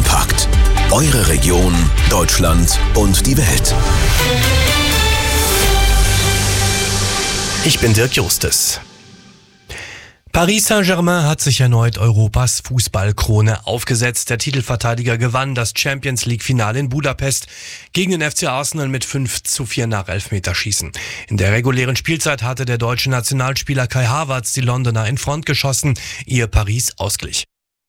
Kompakt. Eure Region, Deutschland und die Welt. Ich bin Dirk Justus. Paris Saint-Germain hat sich erneut Europas Fußballkrone aufgesetzt. Der Titelverteidiger gewann das Champions-League-Finale in Budapest gegen den FC Arsenal mit 5:4 nach Elfmeterschießen. In der regulären Spielzeit hatte der deutsche Nationalspieler Kai Havertz die Londoner in Front geschossen, ehe Paris ausglich.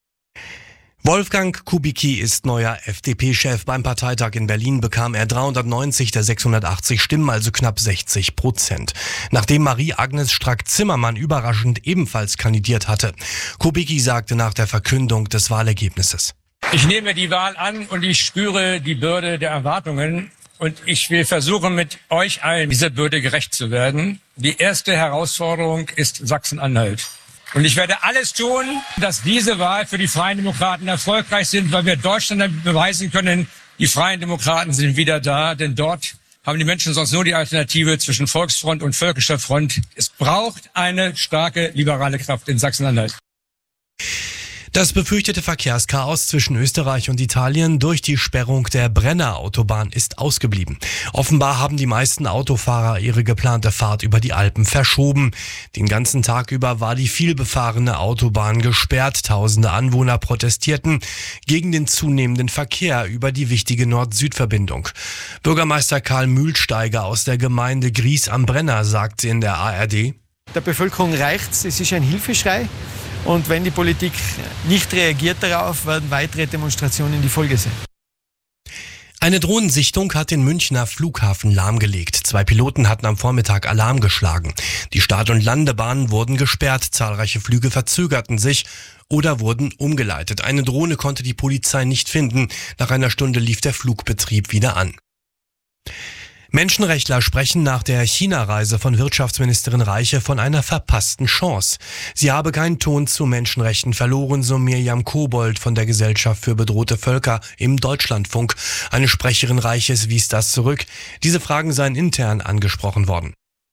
Wolfgang Kubicki ist neuer FDP-Chef. Beim Parteitag in Berlin bekam er 390 der 680 Stimmen, also knapp 60%. Nachdem Marie-Agnes Strack-Zimmermann überraschend ebenfalls kandidiert hatte. Kubicki sagte nach der Verkündung des Wahlergebnisses: Ich nehme die Wahl an und ich spüre die Bürde der Erwartungen. Und ich will versuchen, mit euch allen dieser Bürde gerecht zu werden. Die erste Herausforderung ist Sachsen-Anhalt. Und ich werde alles tun, dass diese Wahl für die Freien Demokraten erfolgreich sind, weil wir Deutschland damit beweisen können, die Freien Demokraten sind wieder da, denn dort haben die Menschen sonst nur die Alternative zwischen Volksfront und Völkischer Front. Es braucht eine starke liberale Kraft in Sachsen-Anhalt. Das befürchtete Verkehrschaos zwischen Österreich und Italien durch die Sperrung der Brenner-Autobahn ist ausgeblieben. Offenbar haben die meisten Autofahrer ihre geplante Fahrt über die Alpen verschoben. Den ganzen Tag über war die vielbefahrene Autobahn gesperrt. Tausende Anwohner protestierten gegen den zunehmenden Verkehr über die wichtige Nord-Süd-Verbindung. Bürgermeister Karl Mühlsteiger aus der Gemeinde Gries am Brenner sagte in der ARD: Der Bevölkerung reicht's, es ist ein Hilfeschrei. Und wenn die Politik nicht reagiert darauf, werden weitere Demonstrationen die Folge sein. Eine Drohnensichtung hat den Münchner Flughafen lahmgelegt. 2 Piloten hatten am Vormittag Alarm geschlagen. Die Start- und Landebahnen wurden gesperrt, zahlreiche Flüge verzögerten sich oder wurden umgeleitet. Eine Drohne konnte die Polizei nicht finden. Nach einer Stunde lief der Flugbetrieb wieder an. Menschenrechtler sprechen nach der China-Reise von Wirtschaftsministerin Reiche von einer verpassten Chance. Sie habe keinen Ton zu Menschenrechten verloren, so Mirjam Kobold von der Gesellschaft für bedrohte Völker im Deutschlandfunk. Eine Sprecherin Reiches wies das zurück. Diese Fragen seien intern angesprochen worden.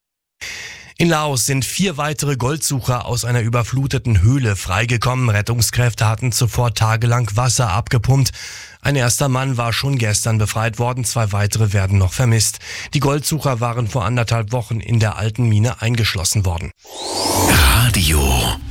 In Laos sind 4 weitere Goldsucher aus einer überfluteten Höhle freigekommen. Rettungskräfte hatten zuvor tagelang Wasser abgepumpt. Ein erster Mann war schon gestern befreit worden, 2 weitere werden noch vermisst. Die Goldsucher waren vor 1,5 Wochen in der alten Mine eingeschlossen worden. Radio